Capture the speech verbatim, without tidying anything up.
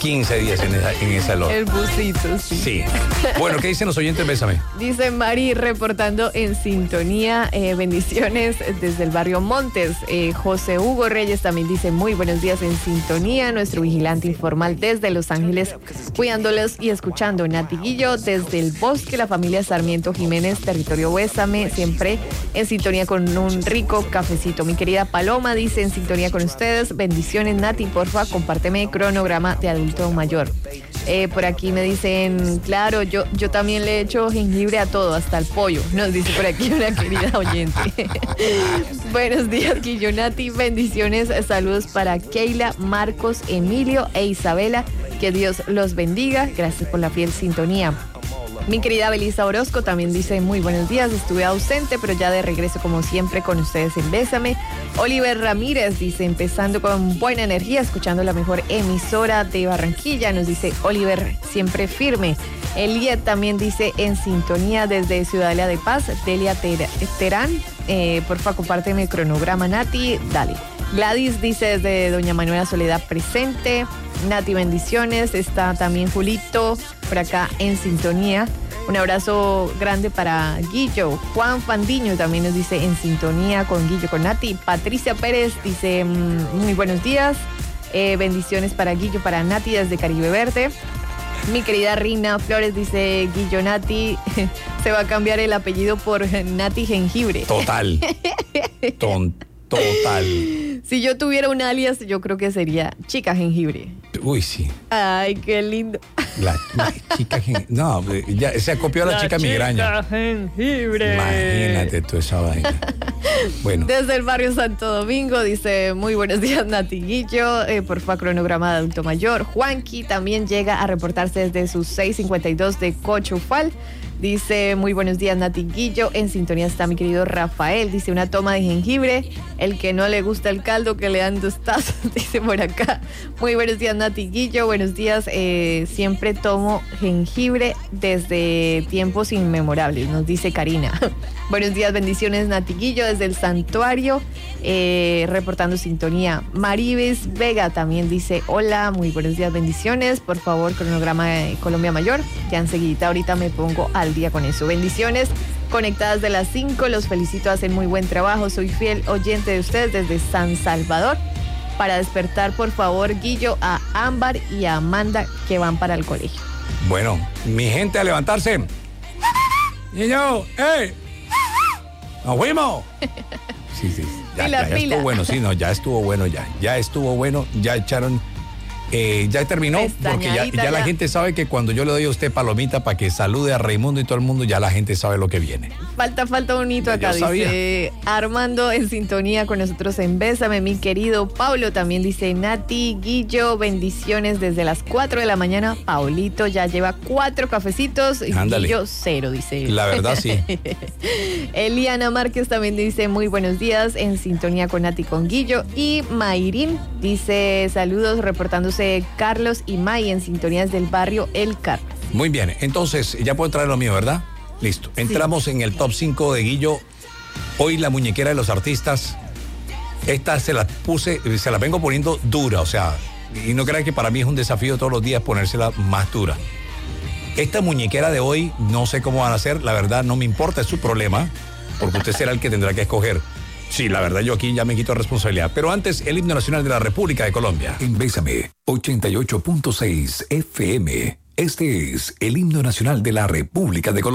quince días en esa, en esa lora. El busito, sí. Sí. Bueno, ¿qué dicen los oyentes? Bésame. Dice Mari, reportando en sintonía, eh, bendiciones desde el barrio Montes. Eh, José Hugo Reyes también dice, muy buenos días en sintonía. Nuestro vigilante informal desde Los Ángeles, cuidándolos y escuchando. Natiguillo desde el bosque, la familia Sarmiento Jiménez, territorio Bésame, siempre en sintonía con un rico cafecito. Mi querida Paloma dice, en sintonía con ustedes, bendiciones Nati, porfa, compárteme cronograma de adulto mayor. Eh, por aquí me dicen, claro, yo, yo también le echo jengibre a todo, hasta el pollo, nos dice por aquí una querida oyente. Buenos días, Guillonati, bendiciones, saludos para Keila, Marcos, Emilio e Isabela, que Dios los bendiga, gracias por la fiel sintonía. Mi querida Belisa Orozco también dice, muy buenos días, estuve ausente, pero ya de regreso como siempre con ustedes en Bésame. Oliver Ramírez dice, empezando con buena energía, escuchando la mejor emisora de Barranquilla, nos dice Oliver, siempre firme. Eliet también dice, en sintonía desde Ciudadela de Paz. Delia Ter- Terán, eh, porfa, compárteme el cronograma, Nati, dale. Gladys dice, desde Doña Manuela Soledad presente. Nati, bendiciones. Está también Julito por acá en sintonía. Un abrazo grande para Guillo. Juan Fandiño también nos dice, en sintonía con Guillo, con Nati. Patricia Pérez dice, muy buenos días. Eh, bendiciones para Guillo, para Nati desde Caribe Verde. Mi querida Rina Flores dice, Guillo Nati, se va a cambiar el apellido por Nati Jengibre. Total. Ton, total. Si yo tuviera un alias, yo creo que sería Chica Jengibre. Uy, sí. Ay, qué lindo. La, la chica jengibre. No, ya se acopió a la, la chica, chica migraña. Jengibre. Imagínate tú esa vaina. Bueno. Desde el barrio Santo Domingo dice, muy buenos días, Natiguillo, eh, porfa, cronograma de adulto mayor. Juanqui también llega a reportarse desde sus seis cincuenta y dos de Cochufal. Dice, muy buenos días, Natiguillo. En sintonía está mi querido Rafael. Dice, una toma de jengibre. El que no le gusta el caldo, que le dan dos tazas. Dice por acá. Muy buenos días, Natiguillo. Buenos días. Eh, siempre tomo jengibre desde tiempos inmemorables, nos dice Karina. Buenos días, bendiciones, Natiguillo, desde el santuario, eh, reportando sintonía. Maribes Vega también dice, hola, muy buenos días, bendiciones. Por favor, cronograma de Colombia Mayor. Ya enseguida, ahorita me pongo al día con eso. Bendiciones, conectadas de las cinco, los felicito, hacen muy buen trabajo. Soy fiel oyente de ustedes desde San Salvador. Para despertar, por favor, Guillo, a Ámbar y a Amanda, que van para el colegio. Bueno, mi gente, a levantarse. Niño, ¡eh! ¡Nos fuimos! Sí, sí, ya, pila, ya, ya pila. estuvo bueno, sí, no, ya estuvo bueno, ya, ya estuvo bueno, ya echaron, eh, ya terminó, porque ya, ya la ya. gente sabe que cuando yo le doy a usted palomita para que salude a Raimundo y todo el mundo, ya la gente sabe lo que viene. Falta, falta un hito acá, dice Armando en sintonía con nosotros en Bésame, mi querido Paulo también dice, Nati, Guillo, bendiciones desde las cuatro de la mañana. Paulito ya lleva cuatro cafecitos y Ándale. Guillo cero, dice. La verdad, sí. Eliana Márquez también dice, muy buenos días, en sintonía con Nati, con Guillo. Y Mayrín dice, saludos, reportándose Carlos y May en sintonías del barrio El Carmen. Muy bien, entonces ya puedo entrar lo mío, ¿verdad? Listo, entramos sí. en el top cinco de Guillo. Hoy la muñequera de los artistas. Esta se la puse, se la vengo poniendo dura, o sea, y no crean que para mí es un desafío todos los días ponérsela más dura. Esta muñequera de hoy, no sé cómo van a ser, la verdad no me importa, es su problema, porque usted será el que tendrá que escoger. Sí, la verdad yo aquí ya me quito responsabilidad. Pero antes, el himno nacional de la República de Colombia. En Bésame, ochenta y ocho punto seis F M. Este es el himno nacional de la República de Colombia.